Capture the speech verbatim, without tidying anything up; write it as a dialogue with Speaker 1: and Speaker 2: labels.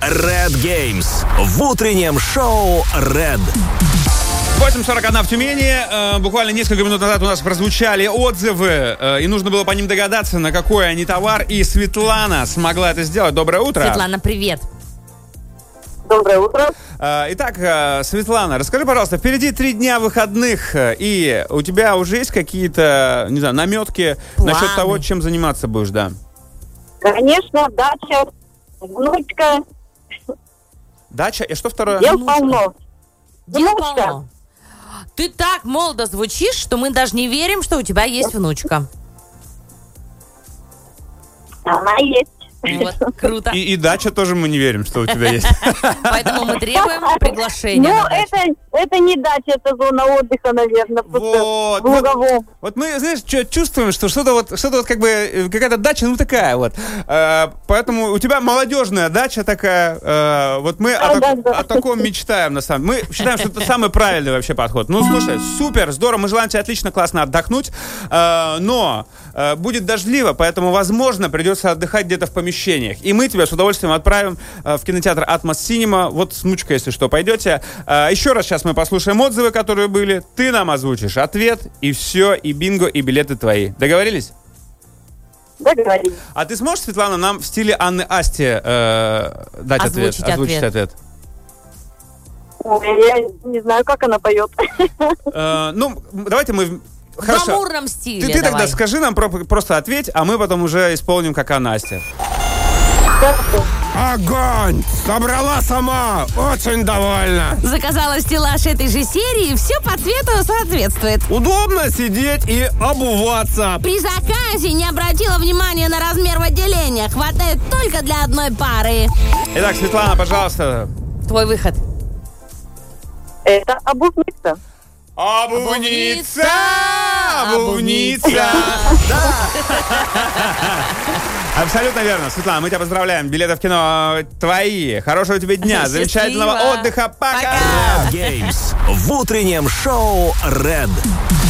Speaker 1: Red Games в утреннем шоу Red.
Speaker 2: восемь сорок один в Тюмени. Э, буквально несколько минут назад у нас прозвучали отзывы, э, и нужно было по ним догадаться, на какой они товар. И Светлана смогла это сделать. Доброе утро.
Speaker 3: Светлана, привет.
Speaker 4: Доброе утро.
Speaker 2: Э, итак, э, Светлана, расскажи, пожалуйста, впереди три дня выходных, э, и у тебя уже есть какие-то, не знаю, наметки
Speaker 3: Планы.
Speaker 2: насчет того, чем заниматься будешь, да?
Speaker 4: Конечно, дача, внучка,
Speaker 2: Дача, и что второе?
Speaker 4: дел полно.
Speaker 3: Дел
Speaker 4: Внучка.
Speaker 3: полно. Ты так молодо звучишь, что мы даже не верим, что у тебя есть внучка.
Speaker 4: Она есть.
Speaker 3: Вот, круто.
Speaker 2: И, и дача тоже мы не верим, что у тебя есть.
Speaker 3: Поэтому мы требуем приглашения.
Speaker 4: Ну,
Speaker 3: на дачу.
Speaker 4: это, это не дача, это зона отдыха, наверное, просто
Speaker 2: Вот,
Speaker 4: в луговом.
Speaker 2: Вот мы, знаешь, чё, чувствуем, что что-то вот, что-то вот как бы, э, какая-то дача, ну такая вот. Э, поэтому у тебя молодежная дача такая. Э, вот мы
Speaker 4: Да,
Speaker 2: о,
Speaker 4: да,
Speaker 2: так-
Speaker 4: да.
Speaker 2: о таком мечтаем, на самом деле. Мы считаем, что это самый правильный вообще подход. Ну, слушай, супер, здорово, мы желаем тебе отлично, классно отдохнуть. Э, но э, будет дождливо, поэтому, возможно, придется отдыхать где-то в помещениях. И мы тебя с удовольствием отправим э, в кинотеатр Atmos Cinema. Вот с внучкой, если что, пойдете. Э, еще раз сейчас мы послушаем отзывы, которые были. Ты нам озвучишь ответ, и все, и бинго, и билеты твои. Договорились?
Speaker 4: Договорились.
Speaker 2: А ты сможешь, Светлана, нам в стиле Анны Асти э, дать
Speaker 3: Озвучить
Speaker 2: ответ? Озвучить
Speaker 3: ответ.
Speaker 2: ответ.
Speaker 4: Ой, я не знаю, как она поет.
Speaker 2: Э, ну, давайте мы...
Speaker 3: В
Speaker 2: Хорошо.
Speaker 3: гламурном стиле
Speaker 2: Ты, ты
Speaker 3: давай.
Speaker 2: тогда скажи нам, про- просто ответь, а мы потом уже исполним, как Анна Асти.
Speaker 5: Огонь! Собрала сама! Очень довольна!
Speaker 3: Заказала стеллаж этой же серии, все по цвету соответствует.
Speaker 5: Удобно сидеть и обуваться.
Speaker 3: При заказе не обратила внимания на размер в отделении. Хватает только для одной пары.
Speaker 2: Итак, Светлана, пожалуйста.
Speaker 3: Твой выход.
Speaker 4: Это обувница.
Speaker 2: Обувница!
Speaker 3: Обувница!
Speaker 2: Обувница! Да! Абсолютно верно. Светлана, мы тебя поздравляем. Билеты в кино твои. Хорошего тебе дня.
Speaker 3: Счастливо.
Speaker 2: Замечательного отдыха. Пока!
Speaker 3: Пока!
Speaker 1: Red Games в утреннем шоу Red.